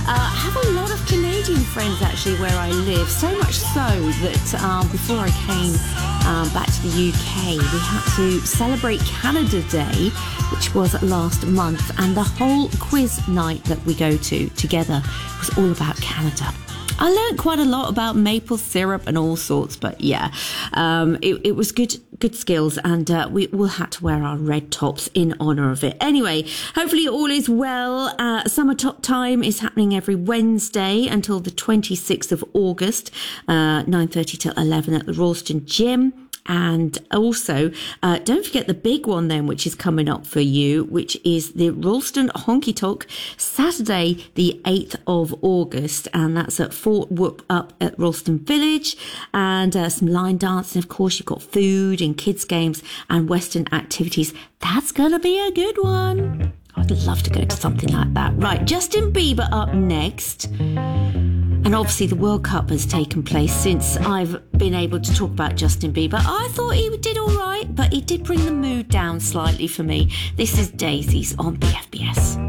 I have a lot of Canadian friends actually where I live, so much so that before I came back to the UK, we had to celebrate Canada Day, which was last month, and the whole quiz night that we go to together was all about Canada. I learned quite a lot about maple syrup and all sorts, but yeah, it was good skills, and we all had to wear our red tops in honour of it. Anyway, hopefully all is well. Summer Top Time is happening every Wednesday until the 26th of August, 9:30 till 11 at the Ralston Gym. And also, don't forget the big one then, which is coming up for you, which is the Ralston Honky Tonk, Saturday, the 8th of August. And that's at Fort Whoop up at Ralston Village. And some line dancing. Of course, you've got food and kids' games and Western activities. That's going to be a good one. I'd love to go to something like that. Right, Justin Bieber up next. And obviously the World Cup has taken place since I've been able to talk about Justin Bieber. I thought he did all right, but he did bring the mood down slightly for me. This is Daisies on BFBS.